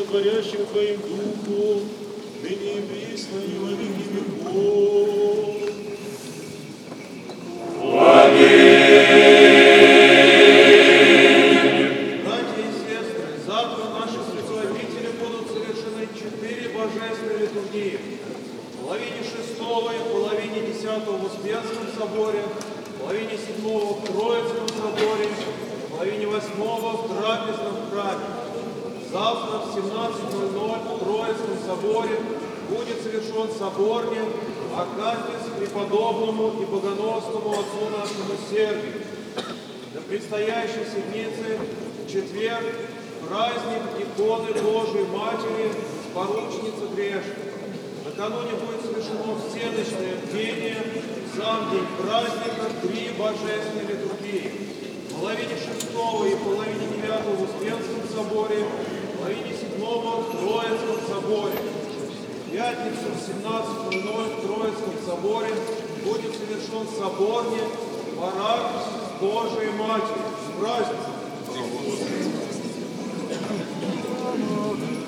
животворящим Твоим Духом, ныне и присно и во веки веков. Братья и сестры, завтра наши славители будут совершены 4 божественные литургии. В половине 6-го и половине 10-го в Успенском соборе, в половине 7-го в Троицком соборе, в половине 8-го в Трапезном храме. Завтра в 17:00 в Троицком соборе будет совершен соборник Акафист преподобному и богоносному отцу нашему Сергию. На предстоящей седмице, в четверг, праздник иконы Божией Матери, поручницы грешных. Накануне будет совершено всеночное бдение, сам день праздника, 3 божественные литургии. В половине 6-го и половине 9-го в Успенском соборе, в половине 7-го в Троицком соборе. В пятницу в 17:00 в Троицком соборе будет совершен соборник Параклис Божией Матери. С праздником!